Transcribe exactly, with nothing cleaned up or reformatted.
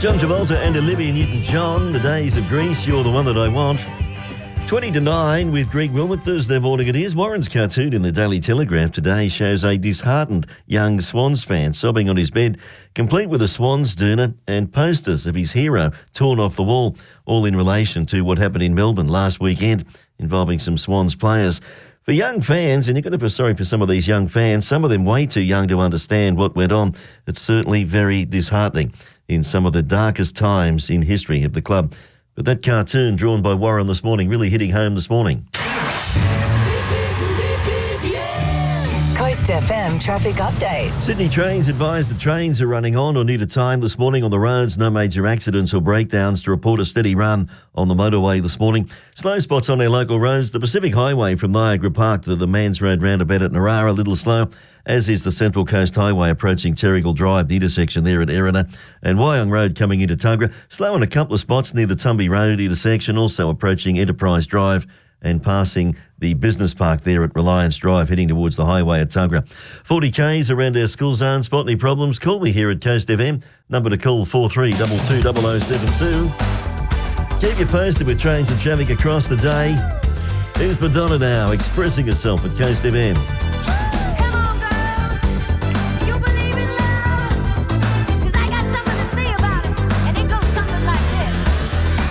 John Travolta and Olivia Newton-John, The Days of Greece, You're the One That I Want. twenty to nine with Greg Wilmot, Thursday morning it is. Warren's cartoon in the Daily Telegraph today shows a disheartened young Swans fan sobbing on his bed, complete with a Swans doona and posters of his hero torn off the wall, all in relation to what happened in Melbourne last weekend involving some Swans players. For young fans, and you've got to feel sorry for some of these young fans, some of them way too young to understand what went on, it's certainly very disheartening in some of the darkest times in history of the club. But that cartoon drawn by Warren this morning really hitting home this morning. Coast F M traffic update. Sydney Trains advise the trains are running on or near to time this morning on the roads. No major accidents or breakdowns to report. A steady run on the motorway this morning. Slow spots on our local roads. The Pacific Highway from Niagara Park to the Mans Road roundabout at Narara, a little slow, as is the Central Coast Highway approaching Terrigal Drive, the intersection there at Erina, and Wyong Road coming into Tuggerah. Slow in a couple of spots near the Tumby Road intersection, also approaching Enterprise Drive and passing the business park there at Reliance Drive, heading towards the highway at Tuggerah. forty Ks around our school zone. Spot any problems? Call me here at Coast F M. Number to call four three two two zero zero seven two. Keep you posted with trains and traffic across the day. Here's Madonna now, expressing herself at Coast F M.